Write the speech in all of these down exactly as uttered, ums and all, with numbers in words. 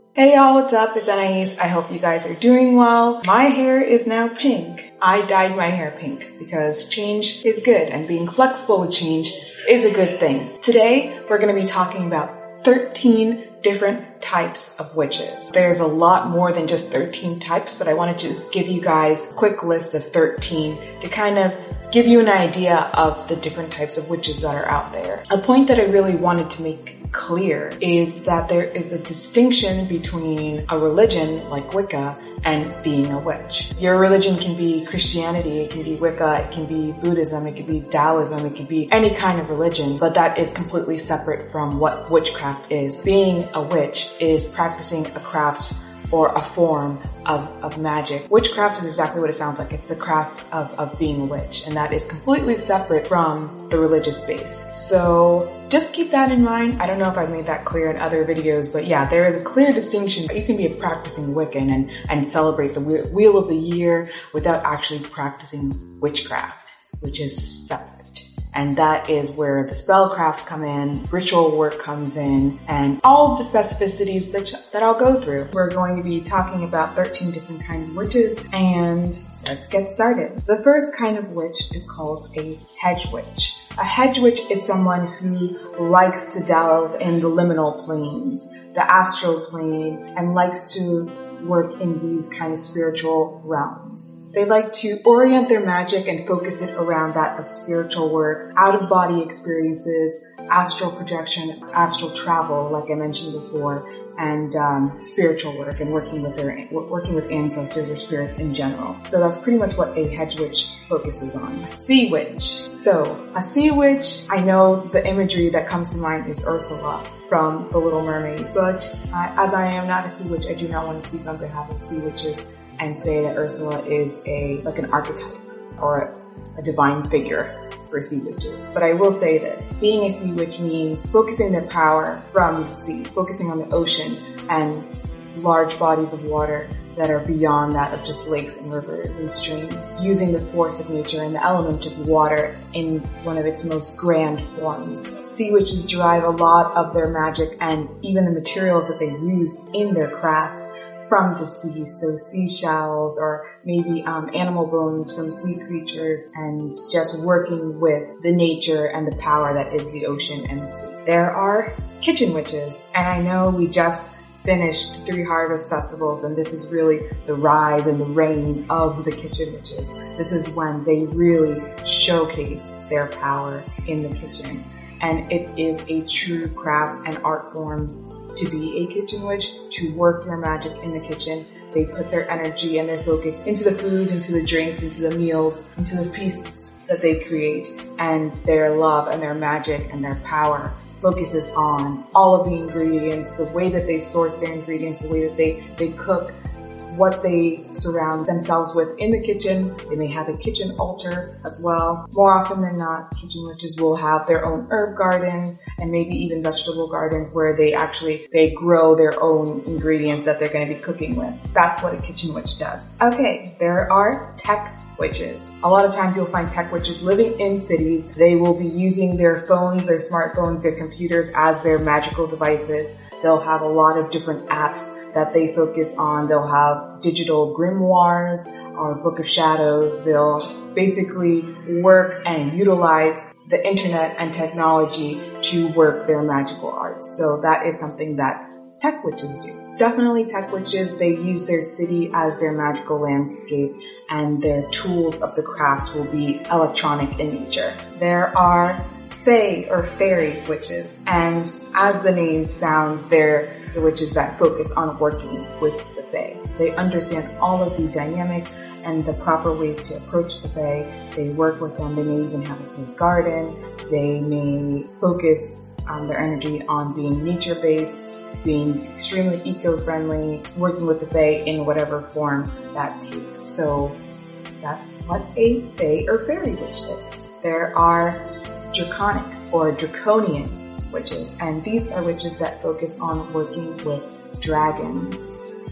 Hey y'all, what's up? It's Anais. I hope you guys are doing well. My hair is now pink. I dyed my hair pink because change is good and being flexible with change is a good thing. Today, we're going to be talking about thirteen different types of witches. There's a lot more than just thirteen types, but I wanted to just give you guys a quick list of thirteen to kind of give you an idea of the different types of witches that are out there. A point that I really wanted to make clear is that there is a distinction between a religion like Wicca and being a witch. Your religion can be Christianity, it can be Wicca, it can be Buddhism, it can be Taoism, it can be any kind of religion, but that is completely separate from what witchcraft is. Being a witch is practicing a craft or a form of, of magic. Witchcraft is exactly what it sounds like. It's the craft of, of being a witch, and that is completely separate from the religious base. So just keep that in mind. I don't know if I've made that clear in other videos, but yeah, there is a clear distinction. You can be a practicing Wiccan and, and celebrate the Wheel of the Year without actually practicing witchcraft, which is separate. And that is where the spellcrafts come in, ritual work comes in, and all of the specificities that, that I'll go through. We're going to be talking about thirteen different kinds of witches, and let's get started. The first kind of witch is called a hedge witch. A hedge witch is someone who likes to delve in the liminal planes, the astral plane, and likes to work in these kind of spiritual realms. They like to orient their magic and focus it around that of spiritual work, out-of-body experiences, astral projection, astral travel, like I mentioned before, and um, spiritual work and working with their working with ancestors or spirits in general. So that's pretty much what a hedge witch focuses on. A sea witch. So a sea witch, I know the imagery that comes to mind is Ursula from The Little Mermaid, but uh, as I am not a sea witch, I do not want to speak on behalf of sea witches and say that Ursula is a like an archetype or a divine figure for sea witches. But I will say this, being a sea witch means focusing their power from the sea, focusing on the ocean and large bodies of water that are beyond that of just lakes and rivers and streams, using the force of nature and the element of water in one of its most grand forms. Sea witches derive a lot of their magic and even the materials that they use in their craft from the sea, so seashells or maybe um, animal bones from sea creatures, and just working with the nature and the power that is the ocean and the sea. There are kitchen witches, and I know we just finished Three Harvest Festivals, and this is really the rise and the reign of the kitchen witches. This is when they really showcase their power in the kitchen, and it is a true craft and art form to be a kitchen witch, to work their magic in the kitchen. They put their energy and their focus into the food, into the drinks, into the meals, into the feasts that they create, and their love and their magic and their power focuses on all of the ingredients, the way that they source their ingredients, the way that they, they cook, what they surround themselves with in the kitchen. They may have a kitchen altar as well. More often than not, kitchen witches will have their own herb gardens and maybe even vegetable gardens where they actually, they grow their own ingredients that they're going to be cooking with. That's what a kitchen witch does. Okay, there are tech witches. A lot of times you'll find tech witches living in cities. They will be using their phones, their smartphones, their computers as their magical devices. They'll have a lot of different apps that they focus on. They'll have digital grimoires or Book of Shadows. They'll basically work and utilize the internet and technology to work their magical arts. So that is something that tech witches do. Definitely tech witches, they use their city as their magical landscape, and their tools of the craft will be electronic in nature. There are fae or fairy witches, and as the name sounds, they're the witches that focus on working with the fae. They understand all of the dynamics and the proper ways to approach the fae. They work with them. They may even have a fae garden. They may focus um, their energy on being nature-based, being extremely eco-friendly, working with the fae in whatever form that takes. So that's what a fae or fairy witch is. There are draconic or draconian witches, and these are witches that focus on working with dragons.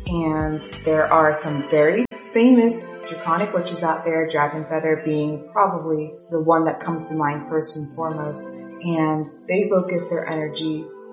And there are some very famous draconic witches out there, Dragonfeather being probably the one that comes to mind first and foremost, and they focus their energy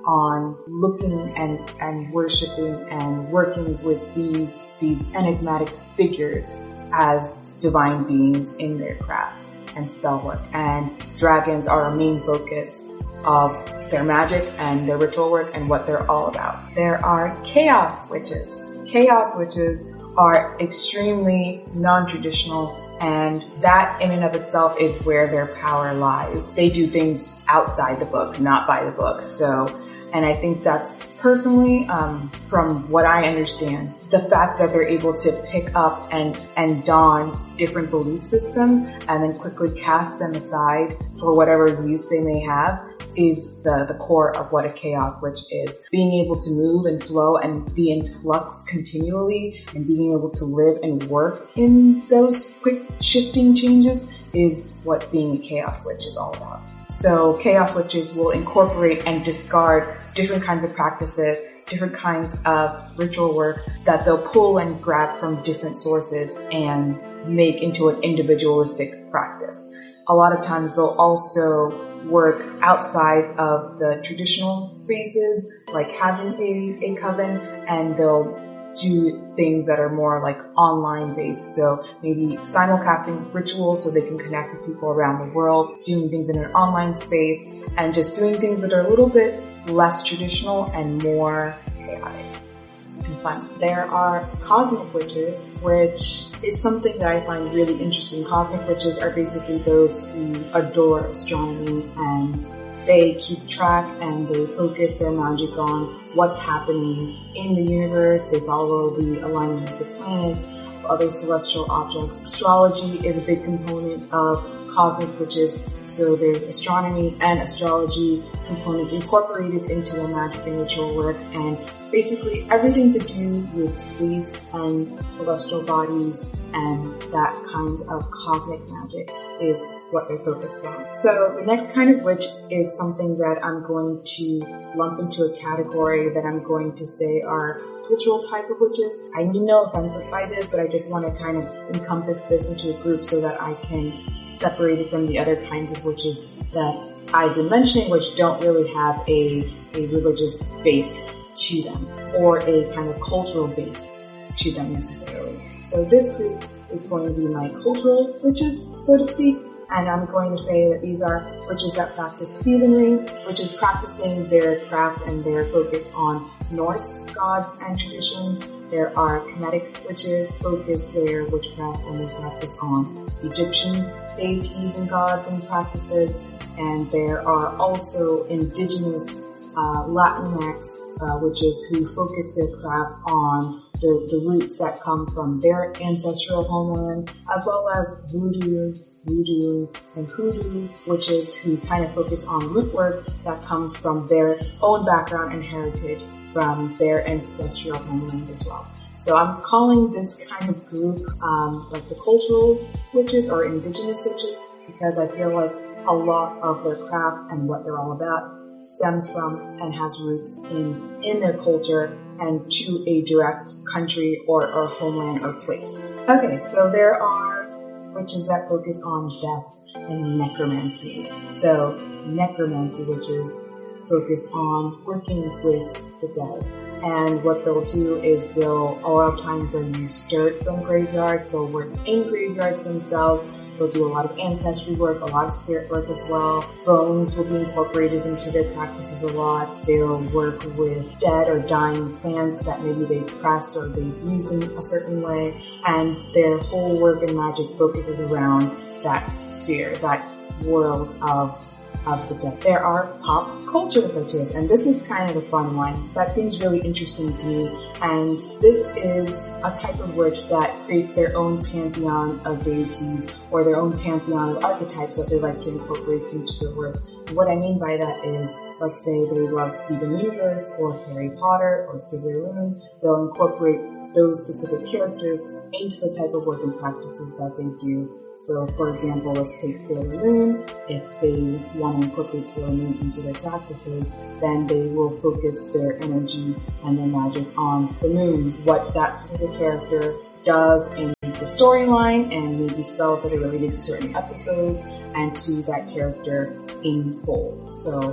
on looking and, and worshiping and working with these, these enigmatic figures as divine beings in their craft and spell work. And dragons are a main focus of their magic and their ritual work and what they're all about. There are chaos witches. Chaos witches are extremely non-traditional, and that in and of itself is where their power lies. They do things outside the book, not by the book. So, and I think that's personally, um, from what I understand, the fact that they're able to pick up and, and don different belief systems and then quickly cast them aside for whatever use they may have is the, the core of what a chaos witch is. Being able to move and flow and be in flux continually and being able to live and work in those quick shifting changes is what being a chaos witch is all about. So chaos witches will incorporate and discard different kinds of practices, different kinds of ritual work that they'll pull and grab from different sources and make into an individualistic practice. A lot of times they'll also work outside of the traditional spaces, like having a, a coven, and they'll do things that are more like online based. So maybe simulcasting rituals so they can connect with people around the world, doing things in an online space, and just doing things that are a little bit less traditional and more chaotic and fun. There are cosmic witches, which is something that I find really interesting. Cosmic witches are basically those who adore astronomy, and they keep track and they focus their magic on what's happening in the universe. They follow the alignment of the planets, other celestial objects. Astrology is a big component of cosmic witches. So there's astronomy and astrology components incorporated into the magic and ritual work, and basically everything to do with space and celestial bodies and that kind of cosmic magic is what they're focused on. So the next kind of witch is something that I'm going to lump into a category that I'm going to say are cultural type of witches. I mean no offense by this, but I just want to kind of encompass this into a group so that I can separate it from the other kinds of witches that I've been mentioning, which don't really have a, a religious base to them or a kind of cultural base to them necessarily. So this group is going to be my cultural witches, so to speak. And I'm going to say that these are witches that practice heathenry, which is practicing their craft and their focus on Norse gods and traditions. There are Kemetic witches, focus their witchcraft and their practice on Egyptian deities and gods and practices. And there are also indigenous uh, Latinx uh, witches who focus their craft on the, the roots that come from their ancestral homeland, as well as voodoo, voodoo, and hoodoo witches who kind of focus on root work that comes from their own background and heritage from their ancestral homeland as well. So I'm calling this kind of group um, like the cultural witches or indigenous witches because I feel like a lot of their craft and what they're all about stems from and has roots in, in their culture and to a direct country or, or homeland or place. Okay, so there are witches that focus on death and necromancy. So necromancy witches focus on working with the dead. And what they'll do is they'll, a lot of times they'll use dirt from graveyards, they'll work in graveyards themselves. They'll do a lot of ancestry work, a lot of spirit work as well. Bones will be incorporated into their practices a lot. They'll work with dead or dying plants that maybe they've pressed or they've used in a certain way. And their whole work and magic focuses around that sphere, that world of of the dead. There are pop culture witches, and this is kind of a fun one. That seems really interesting to me. And this is a type of witch that creates their own pantheon of deities or their own pantheon of archetypes that they like to incorporate into their work. What I mean by that is, let's say they love Steven Universe or Harry Potter or Sailor Moon. They'll incorporate those specific characters into the type of work and practices that they do. So, for example, let's take Sailor Moon. If they want to incorporate Sailor Moon into their practices, then they will focus their energy and their magic on the moon, what that specific character does in the storyline, and maybe spells that are related to certain episodes and to that character in whole. So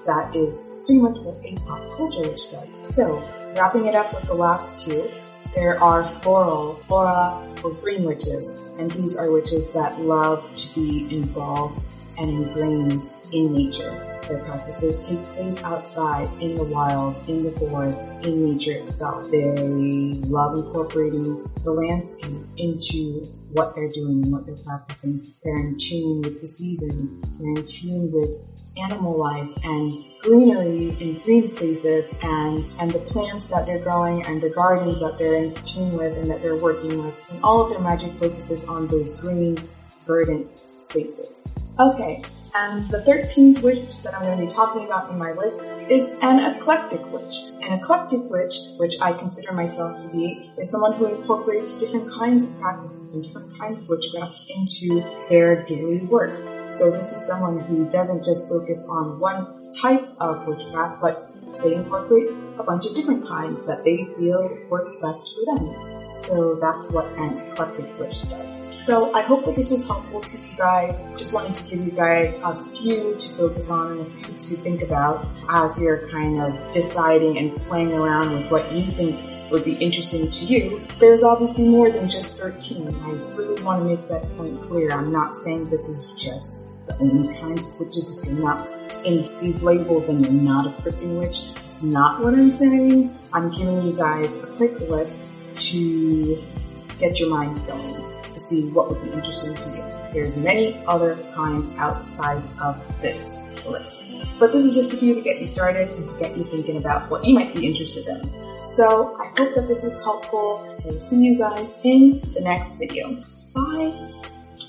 that is pretty much what a pop culture witch does. So, wrapping it up with the last two, there are floral, flora, or green witches, and these are witches that love to be involved and ingrained in nature. Their practices take place outside, in the wild, in the forest, in nature itself. They love incorporating the landscape into what they're doing and what they're practicing. They're in tune with the seasons. They're in tune with animal life and greenery in green spaces and, and the plants that they're growing and the gardens that they're in tune with and that they're working with. And all of their magic focuses on those green, verdant spaces. Okay. And the thirteenth witch that I'm going to be talking about in my list is an eclectic witch. An eclectic witch, which I consider myself to be, is someone who incorporates different kinds of practices and different kinds of witchcraft into their daily work. So this is someone who doesn't just focus on one type of witchcraft, but they incorporate a bunch of different kinds that they feel works best for them. So that's what an eclectic witch does. So I hope that this was helpful to you guys. Just wanted to give you guys a few to focus on and a few to think about as you're kind of deciding and playing around with what you think would be interesting to you. There's obviously more than just thirteen. I really want to make that point clear. I'm not saying this is just the only kinds of witches. If you're not in these labels, then you're not a freaking witch. It's not what I'm saying. I'm giving you guys a quick list to get your minds going, to see what would be interesting to you. There's many other kinds outside of this list. But this is just a few to get you started and to get you thinking about what you might be interested in. So I hope that this was helpful. I will see you guys in the next video. Bye!